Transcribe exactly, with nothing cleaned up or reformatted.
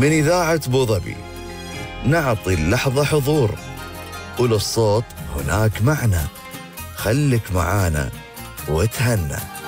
من إذاعة بوظبي نعطي اللحظة حضور، وللصوت هناك معنى. خلك معانا وتهنى.